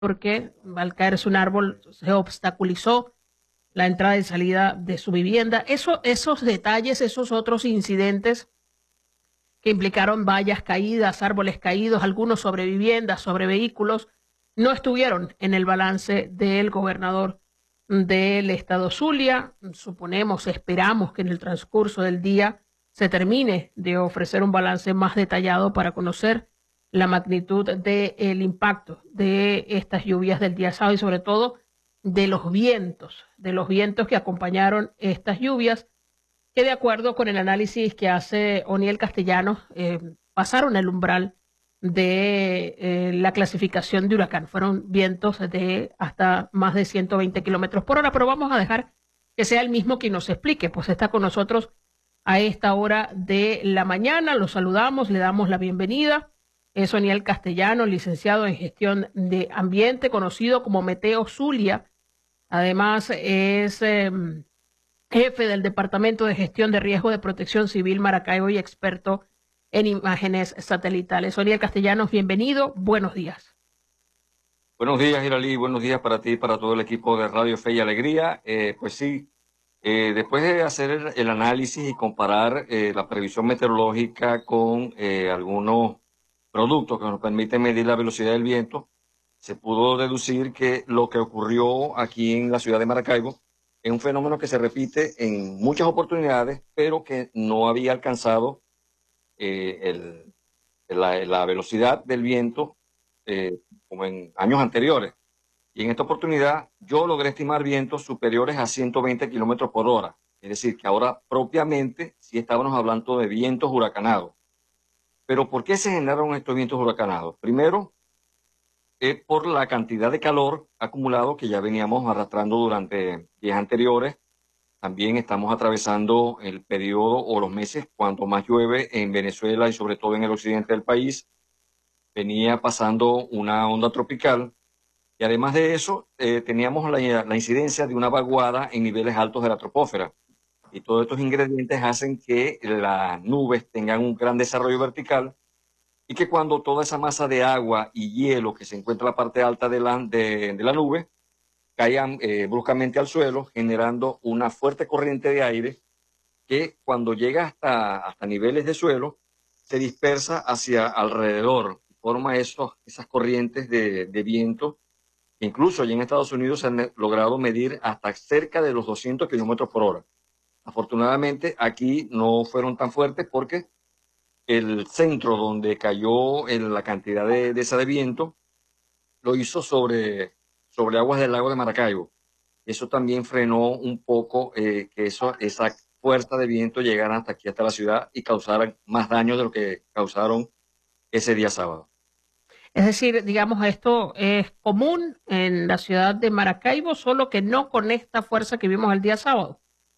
porque al caerse un árbol se obstaculizó la entrada y salida de su vivienda. Esos detalles, esos otros incidentes que implicaron vallas caídas, árboles caídos, algunos sobre viviendas, sobre vehículos, no estuvieron en el balance del gobernador del estado Zulia. Suponemos, esperamos que en el transcurso del día se termine de ofrecer un balance más detallado para conocer la magnitud del impacto de estas lluvias del día sábado y sobre todo de los vientos que acompañaron estas lluvias, que de acuerdo con el análisis que hace Oniel Castellanos, pasaron el umbral de la clasificación de huracán. Fueron vientos de hasta más de 120 kilómetros por hora, pero vamos a dejar que sea el mismo quien nos explique, pues está con nosotros a esta hora de la mañana. Lo saludamos, le damos la bienvenida. Es Oniel Castellanos, licenciado en gestión de ambiente, conocido como Meteo Zulia. Además es jefe del Departamento de Gestión de Riesgo de Protección Civil Maracaibo y experto en imágenes satelitales. Oniel Castellanos, bienvenido, buenos días. Buenos días, Iralí, buenos días para ti y para todo el equipo de Radio Fe y Alegría. Pues sí, después de hacer el análisis y comparar la previsión meteorológica con algunos productos que nos permiten medir la velocidad del viento, se pudo deducir que lo que ocurrió aquí en la ciudad de Maracaibo es un fenómeno que se repite en muchas oportunidades, pero que no había alcanzado la velocidad del viento como en años anteriores. Y en esta oportunidad yo logré estimar vientos superiores a 120 kilómetros por hora. Es decir, que ahora propiamente sí estábamos hablando de vientos huracanados. Pero ¿por qué se generaron estos vientos huracanados? Primero, por la cantidad de calor acumulado que ya veníamos arrastrando durante días anteriores. También estamos atravesando el periodo o los meses cuando más llueve en Venezuela y sobre todo en el occidente del país. Venía pasando una onda tropical y además de eso teníamos la incidencia de una vaguada en niveles altos de la troposfera. Y todos estos ingredientes hacen que las nubes tengan un gran desarrollo vertical y que cuando toda esa masa de agua y hielo que se encuentra en la parte alta de la nube caigan bruscamente al suelo, generando una fuerte corriente de aire que cuando llega hasta niveles de suelo se dispersa hacia alrededor, forma esas corrientes de viento. Incluso allí en Estados Unidos se han logrado medir hasta cerca de los 200 kilómetros por hora. Afortunadamente aquí no fueron tan fuertes porque el centro donde cayó la cantidad de esa de viento lo hizo sobre aguas del lago de Maracaibo. Eso también frenó un poco que esa fuerza de viento llegara hasta aquí, hasta la ciudad y causaran más daño de lo que causaron ese día sábado. Es decir, digamos, esto es común en la ciudad de Maracaibo, solo que no con esta fuerza que vimos el día sábado.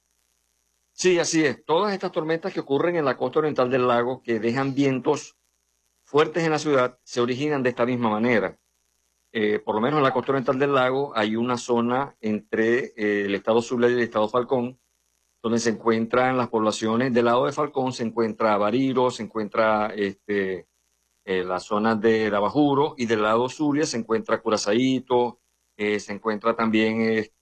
Sí, así es. Todas estas tormentas que ocurren en la costa oriental del lago, que dejan vientos fuertes en la ciudad, se originan de esta misma manera. Por lo menos en la costa oriental del lago hay una zona entre el estado Zulia y el estado Falcón, donde se encuentran las poblaciones. Del lado de Falcón se encuentra Bariro, se encuentra las zonas de Dabajuro, y del lado Zulia se encuentra Curazaíto, se encuentra también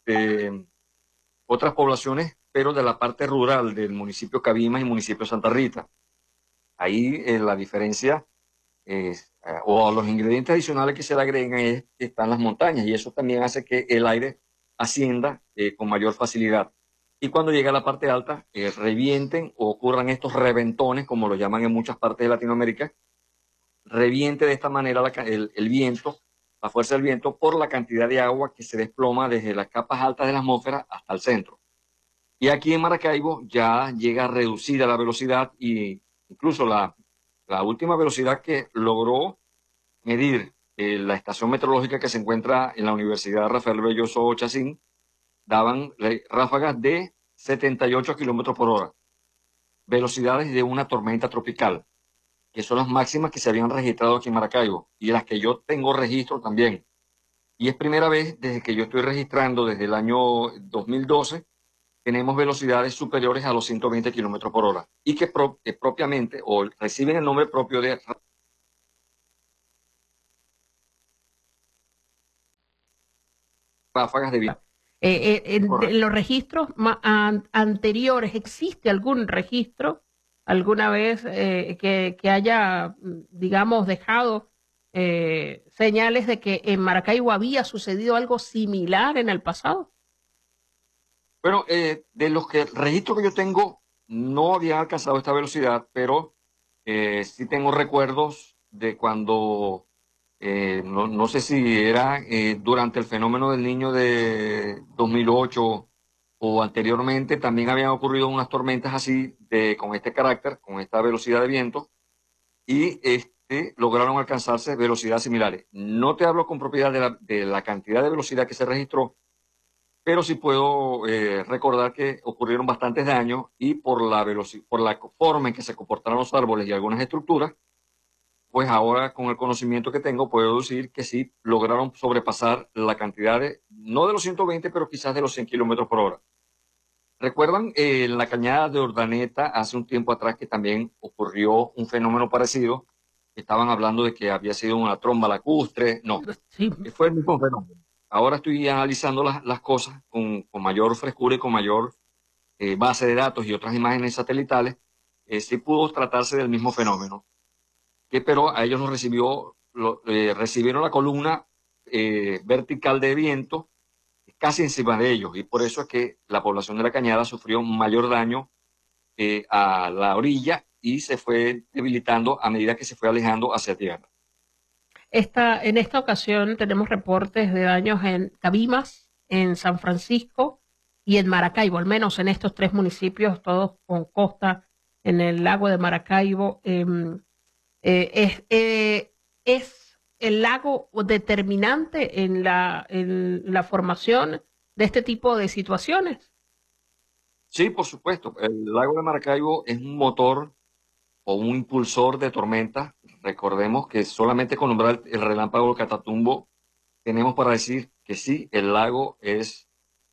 otras poblaciones, pero de la parte rural del municipio Cabimas y municipio Santa Rita. Ahí la diferencia o los ingredientes adicionales que se le agregan es que están las montañas, y eso también hace que el aire ascienda con mayor facilidad. Y cuando llega a la parte alta, revienten o ocurran estos reventones, como lo llaman en muchas partes de Latinoamérica, reviente de esta manera el viento, la fuerza del viento, por la cantidad de agua que se desploma desde las capas altas de la atmósfera hasta el centro. Y aquí en Maracaibo ya llega reducida la velocidad, y incluso la última velocidad que logró medir la estación meteorológica que se encuentra en la Universidad Rafael Belloso Chacín, daban ráfagas de 78 kilómetros por hora, velocidades de una tormenta tropical, que son las máximas que se habían registrado aquí en Maracaibo y las que yo tengo registro también. Y es primera vez desde que yo estoy registrando, desde el año 2012, tenemos velocidades superiores a los 120 kilómetros por hora y que propiamente o reciben el nombre propio de ráfagas de viento. En los registros anteriores, ¿existe algún registro alguna vez que haya, digamos, dejado señales de que en Maracaibo había sucedido algo similar en el pasado? Bueno, de los que registro que yo tengo, no había alcanzado esta velocidad, pero sí tengo recuerdos de cuando, no sé si era durante el fenómeno del Niño de 2008 o anteriormente, también habían ocurrido unas tormentas así, con este carácter, con esta velocidad de viento, y lograron alcanzarse velocidades similares. No te hablo con propiedad de la cantidad de velocidad que se registró, pero sí puedo recordar que ocurrieron bastantes daños y por la forma en que se comportaron los árboles y algunas estructuras, pues ahora con el conocimiento que tengo puedo decir que sí lograron sobrepasar la cantidad no de los 120, pero quizás de los 100 kilómetros por hora. ¿Recuerdan en la cañada de Urdaneta hace un tiempo atrás que también ocurrió un fenómeno parecido? Estaban hablando de que había sido una tromba lacustre. No, Sí. fue el mismo fenómeno. Ahora estoy analizando las cosas con mayor frescura y con mayor base de datos y otras imágenes satelitales. Sí pudo tratarse del mismo fenómeno, pero a ellos recibieron la columna vertical de viento casi encima de ellos, y por eso es que la población de la Cañada sufrió mayor daño a la orilla y se fue debilitando a medida que se fue alejando hacia tierra. En esta ocasión tenemos reportes de daños en Cabimas, en San Francisco y en Maracaibo, al menos en estos tres municipios, todos con costa en el lago de Maracaibo. Es el lago determinante en la formación de este tipo de situaciones. Sí, por supuesto, el lago de Maracaibo es un motor o un impulsor de tormenta. Recordemos que solamente con nombrar el relámpago de Catatumbo tenemos para decir que sí, el lago es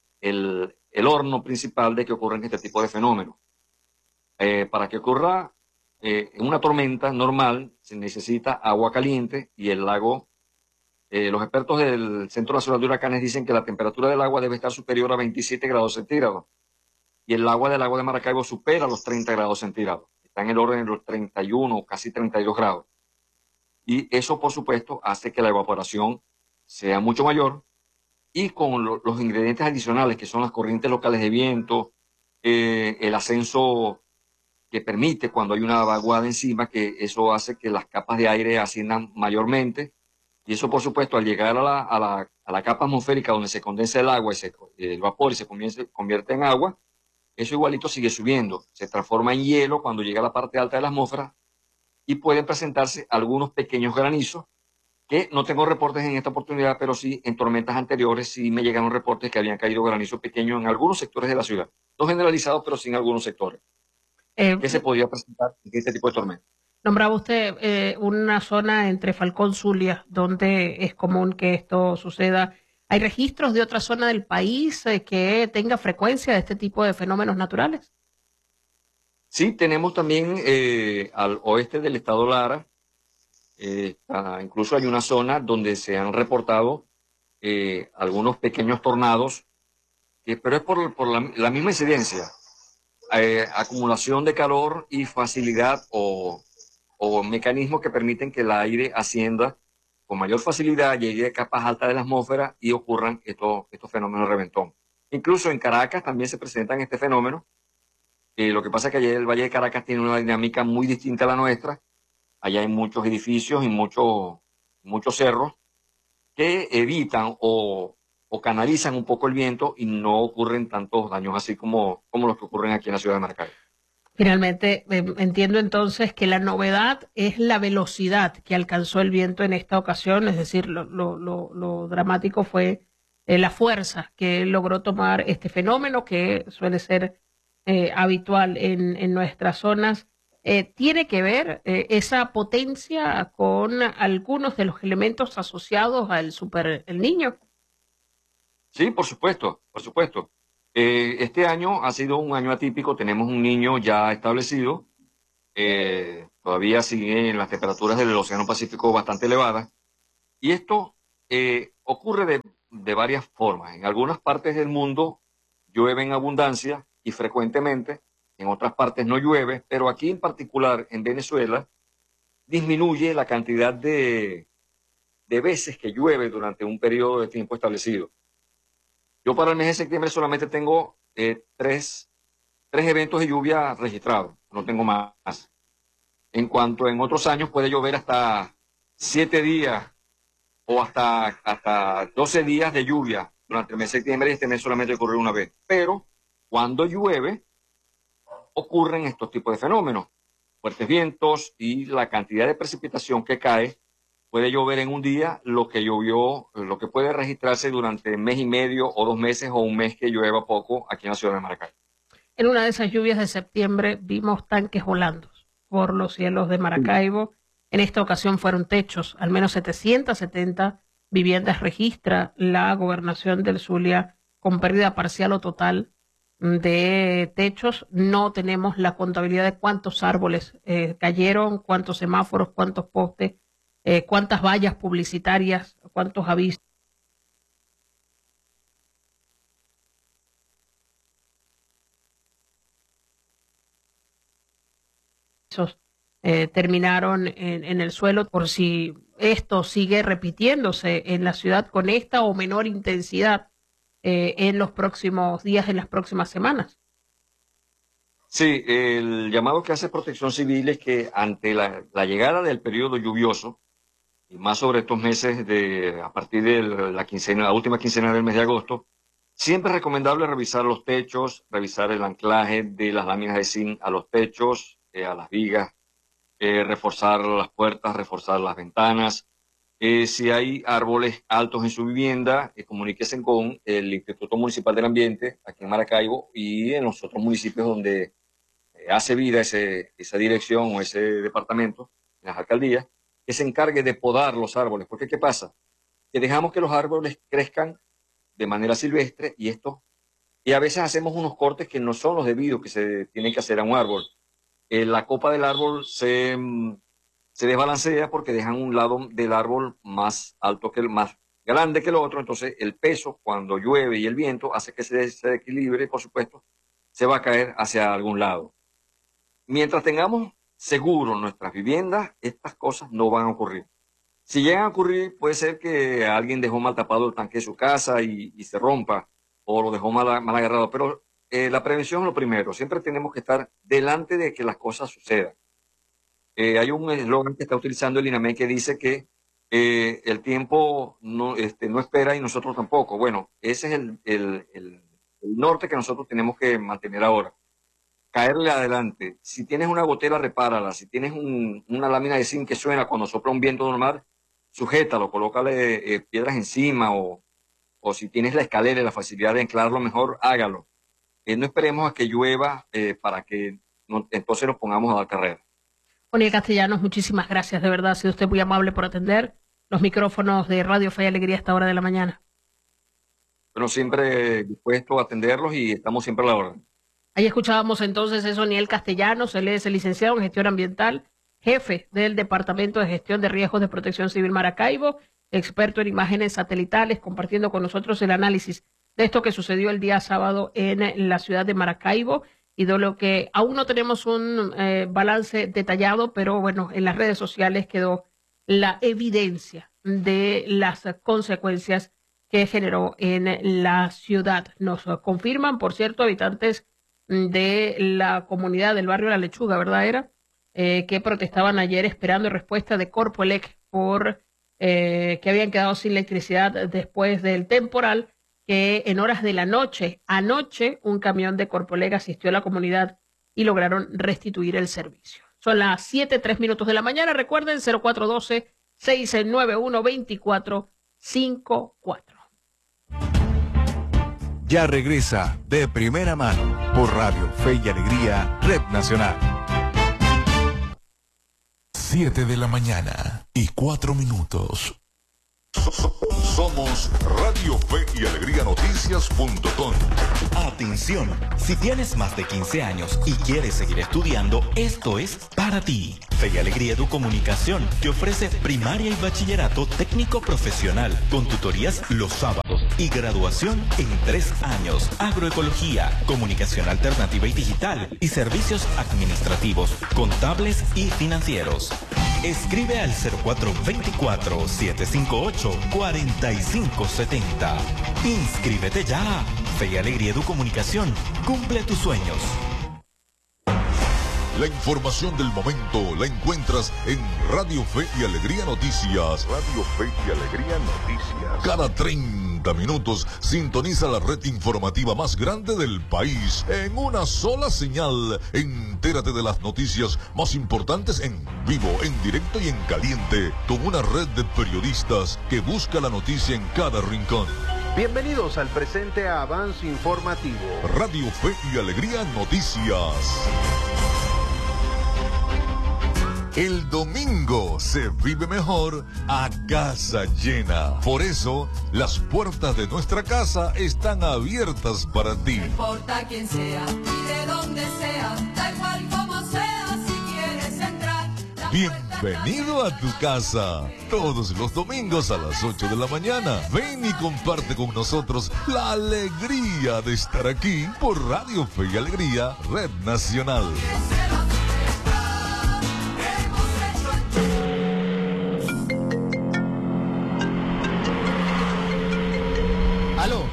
el horno principal de que ocurren este tipo de fenómenos. Para que ocurra una tormenta normal se necesita agua caliente y el lago, los expertos del Centro Nacional de Huracanes dicen que la temperatura del agua debe estar superior a 27 grados centígrados y el agua del lago de Maracaibo supera los 30 grados centígrados. Está en el orden de los 31, casi 32 grados. Y eso, por supuesto, hace que la evaporación sea mucho mayor y con los ingredientes adicionales que son las corrientes locales de viento, el ascenso que permite cuando hay una vaguada encima, que eso hace que las capas de aire asciendan mayormente. Y eso, por supuesto, al llegar a la capa atmosférica donde se condensa el agua y el vapor y se convierte en agua, eso igualito sigue subiendo. Se transforma en hielo cuando llega a la parte alta de la atmósfera y pueden presentarse algunos pequeños granizos que no tengo reportes en esta oportunidad, pero sí en tormentas anteriores sí me llegaron reportes que habían caído granizo pequeño en algunos sectores de la ciudad. No generalizados, pero sí en algunos sectores. Eh, ¿Qué se podía presentar en este tipo de tormenta? Nombraba usted una zona entre Falcón y Zulia donde es común que esto suceda. ¿Hay registros de otra zona del país que tenga frecuencia de este tipo de fenómenos naturales? Sí, tenemos también al oeste del estado Lara, incluso hay una zona donde se han reportado algunos pequeños tornados, pero es por la misma incidencia, acumulación de calor y facilidad o mecanismos que permiten que el aire ascienda con mayor facilidad, llegue a capas altas de la atmósfera y ocurran estos fenómenos de reventón. Incluso en Caracas también se presentan este fenómeno. Lo que pasa es que allá el Valle de Caracas tiene una dinámica muy distinta a la nuestra. Allá hay muchos edificios y muchos cerros que evitan o canalizan un poco el viento y no ocurren tantos daños así como los que ocurren aquí en la ciudad de Maracaibo. Finalmente, entiendo entonces que la novedad es la velocidad que alcanzó el viento en esta ocasión, es decir, lo dramático fue la fuerza que logró tomar este fenómeno que suele ser habitual en nuestras zonas. ¿Tiene que ver esa potencia con algunos de los elementos asociados al Super El Niño? Sí, por supuesto, por supuesto. Este año ha sido un año atípico, tenemos un niño ya establecido, todavía siguen las temperaturas del Océano Pacífico bastante elevadas, y esto ocurre de varias formas. En algunas partes del mundo llueve en abundancia y frecuentemente, en otras partes no llueve, pero aquí en particular en Venezuela disminuye la cantidad de veces que llueve durante un periodo de tiempo establecido. Yo para el mes de septiembre solamente tengo tres eventos de lluvia registrados, no tengo más. En cuanto en otros años puede llover hasta 7 días o hasta 12 días de lluvia durante el mes de septiembre, y este mes solamente ocurrió una vez. Pero cuando llueve ocurren estos tipos de fenómenos, fuertes vientos, y la cantidad de precipitación que cae puede llover en un día lo que puede registrarse durante mes y medio o 2 meses o un mes que llueva poco aquí en la ciudad de Maracaibo. En una de esas lluvias de septiembre vimos tanques volando por los cielos de Maracaibo. En esta ocasión fueron techos. Al menos 770 viviendas registra la gobernación del Zulia con pérdida parcial o total de techos. No tenemos la contabilidad de cuántos árboles cayeron, cuántos semáforos, cuántos postes, cuántas vallas publicitarias, cuántos avisos terminaron en el suelo, por si esto sigue repitiéndose en la ciudad con esta o menor intensidad en los próximos días, en las próximas semanas. Sí, el llamado que hace Protección Civil es que ante la llegada del periodo lluvioso, y más sobre estos meses a partir de la última quincena del mes de agosto, siempre es recomendable revisar los techos, revisar el anclaje de las láminas de zinc a los techos, a las vigas, reforzar las puertas, reforzar las ventanas. Si hay árboles altos en su vivienda, comuníquese con el Instituto Municipal del Ambiente aquí en Maracaibo y en los otros municipios donde hace vida esa dirección o ese departamento, en las alcaldías, que se encargue de podar los árboles. Porque ¿qué pasa? Que dejamos que los árboles crezcan de manera silvestre y a veces hacemos unos cortes que no son los debidos que se tienen que hacer a un árbol. La copa del árbol se desbalancea porque dejan un lado del árbol más alto más grande que el otro. Entonces el peso, cuando llueve y el viento, hace que se equilibre, por supuesto, se va a caer hacia algún lado. Mientras tengamos seguro nuestras viviendas, estas cosas no van a ocurrir. Si llegan a ocurrir, puede ser que alguien dejó mal tapado el tanque de su casa y se rompa, o lo dejó mal agarrado, pero la prevención es lo primero. Siempre tenemos que estar delante de que las cosas sucedan. Hay un eslogan que está utilizando el INAME que dice que el tiempo no espera y nosotros tampoco. Bueno, ese es el norte que nosotros tenemos que mantener ahora. Caerle adelante. Si tienes una gotera, repárala. Si tienes una lámina de zinc que suena cuando sopla un viento normal, sujétalo, colócale piedras encima, o si tienes la escalera y la facilidad de anclarlo mejor, hágalo. No esperemos a que llueva para que entonces nos pongamos a dar carrera. Oniel Castellanos, muchísimas gracias, de verdad. Ha sido usted muy amable por atender los micrófonos de Radio Fe y Alegría a esta hora de la mañana. Bueno, siempre dispuesto a atenderlos y estamos siempre a la orden. Ahí escuchábamos entonces a Oniel Castellanos. Él es el licenciado en Gestión Ambiental, jefe del Departamento de Gestión de Riesgos de Protección Civil Maracaibo, experto en imágenes satelitales, compartiendo con nosotros el análisis de esto que sucedió el día sábado en la ciudad de Maracaibo y de lo que aún no tenemos un balance detallado, pero bueno, en las redes sociales quedó la evidencia de las consecuencias que generó en la ciudad. Nos confirman, por cierto, habitantes de la comunidad del barrio La Lechuga, ¿verdad? Que protestaban ayer esperando respuesta de Corpoelec por que habían quedado sin electricidad después del temporal, que en horas de la noche, anoche, un camión de Corpoelec asistió a la comunidad y lograron restituir el servicio. Son las 7:03 de la mañana. Recuerden, 0412-691-2454. Ya regresa De Primera Mano por Radio Fe y Alegría, Red Nacional. 7 de la mañana y 4 minutos. Somos Radio Fe y Alegría Noticias.com. Atención, si tienes más de 15 años y quieres seguir estudiando, esto es para ti. Fe y Alegría Educomunicación te ofrece primaria y bachillerato técnico profesional con tutorías los sábados y y graduación en 3 años. Agroecología, comunicación alternativa y digital y servicios administrativos, contables y financieros. Escribe al 0424-758-4570. Inscríbete ya. Fe y Alegría Educomunicación. Cumple tus sueños. La información del momento la encuentras en Radio Fe y Alegría Noticias. Radio Fe y Alegría Noticias. Cada 30 minutos sintoniza la red informativa más grande del país en una sola señal. Entérate de las noticias más importantes en vivo, en directo y en caliente, con una red de periodistas que busca la noticia en cada rincón. Bienvenidos al presente avance informativo. Radio Fe y Alegría Noticias. El domingo se vive mejor a casa llena. Por eso, las puertas de nuestra casa están abiertas para ti. No importa quién sea y de dónde sea, da igual como sea, si quieres entrar. Bienvenido a tu casa. Todos los domingos a las 8 de la mañana. Ven y comparte con nosotros la alegría de estar aquí por Radio Fe y Alegría, Red Nacional. ¿Aló?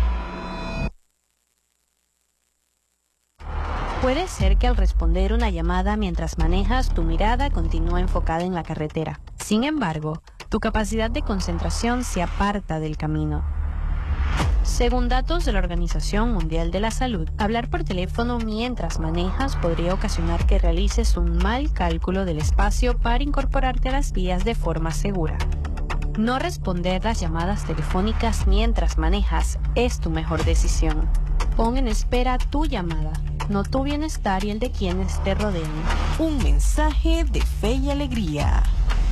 Puede ser que al responder una llamada mientras manejas, tu mirada continúa enfocada en la carretera. Sin embargo, tu capacidad de concentración se aparta del camino. Según datos de la Organización Mundial de la Salud, hablar por teléfono mientras manejas podría ocasionar que realices un mal cálculo del espacio para incorporarte a las vías de forma segura. No responder las llamadas telefónicas mientras manejas es tu mejor decisión. Pon en espera tu llamada, no tu bienestar y el de quienes te rodean. Un mensaje de fe y alegría.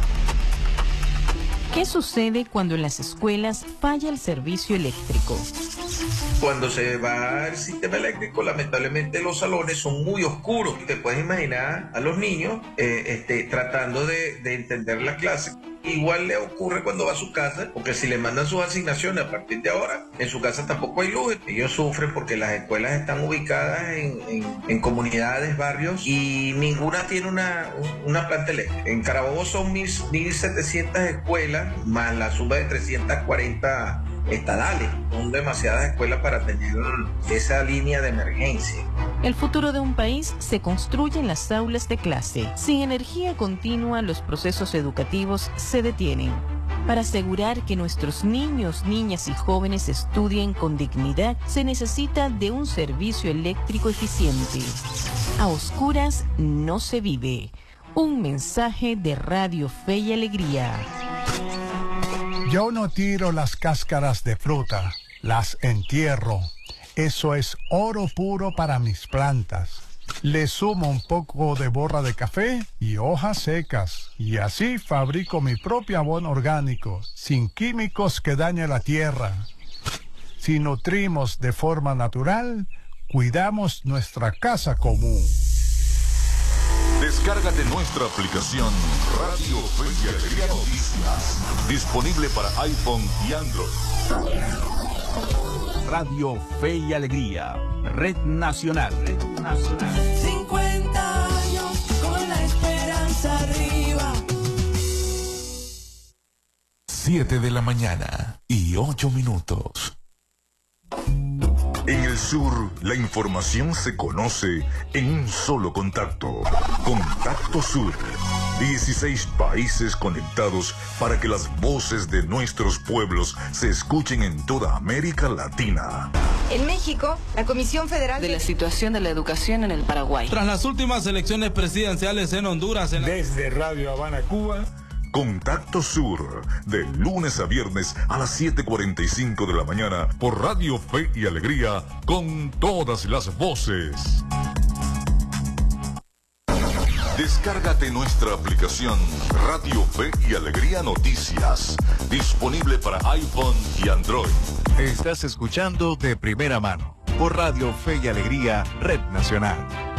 ¿Qué sucede cuando en las escuelas falla el servicio eléctrico? Cuando se va el sistema eléctrico, lamentablemente los salones son muy oscuros. Te puedes imaginar a los niños tratando de entender la clase. Igual le ocurre cuando va a su casa, porque si le mandan sus asignaciones a partir de ahora, en su casa tampoco hay luz. Ellos sufren porque las escuelas están ubicadas en comunidades, barrios, y ninguna tiene una planta eléctrica. En Carabobo son 1.700 escuelas, más la suma de 340 estadales. Son demasiadas escuelas para tener esa línea de emergencia. El futuro de un país se construye en las aulas de clase. Sin energía continua, los procesos educativos se detienen. Para asegurar que nuestros niños, niñas y jóvenes estudien con dignidad, se necesita de un servicio eléctrico eficiente. A oscuras no se vive. Un mensaje de Radio Fe y Alegría. Yo no tiro las cáscaras de fruta, las entierro. Eso es oro puro para mis plantas. Le sumo un poco de borra de café y hojas secas. Y así fabrico mi propio abono orgánico, sin químicos que dañen la tierra. Si nutrimos de forma natural, cuidamos nuestra casa común. Descárgate nuestra aplicación Radio Fe y Alegría Noticias. Disponible para iPhone y Android. Radio Fe y Alegría, Red Nacional. 50 años con la esperanza arriba. 7 de la mañana y 8 minutos. En el sur, la información se conoce en un solo contacto. Contacto Sur. 16 países conectados para que las voces de nuestros pueblos se escuchen en toda América Latina. En México, la Comisión Federal de la situación de la educación en el Paraguay. Tras las últimas elecciones presidenciales en Honduras. Desde Radio Habana, Cuba. Contacto Sur, de lunes a viernes a las 7:45 de la mañana por Radio Fe y Alegría, con todas las voces. Descárgate nuestra aplicación Radio Fe y Alegría Noticias, disponible para iPhone y Android. Estás escuchando De Primera Mano por Radio Fe y Alegría, Red Nacional.